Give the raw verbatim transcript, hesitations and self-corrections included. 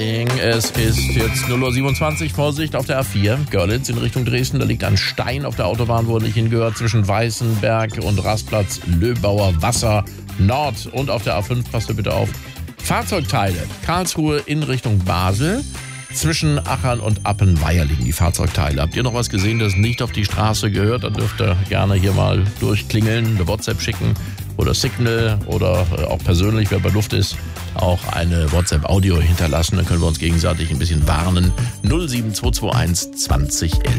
Es ist jetzt null Uhr siebenundzwanzig, Vorsicht auf der A vier, Görlitz in Richtung Dresden. Da liegt ein Stein auf der Autobahn, wo er nicht hingehört, zwischen Weißenberg und Rastplatz Löbauer Wasser Nord. Und auf der A fünf, passt ihr bitte auf, Fahrzeugteile, Karlsruhe in Richtung Basel. Zwischen Achern und Appenweier liegen die Fahrzeugteile. Habt ihr noch was gesehen, das nicht auf die Straße gehört? Dann dürft ihr gerne hier mal durchklingeln, eine WhatsApp schicken oder Signal oder auch persönlich, wer bei Luft ist, auch eine WhatsApp-Audio hinterlassen. Dann können wir uns gegenseitig ein bisschen warnen. null sieben zwei zwei eins zwanzig elf.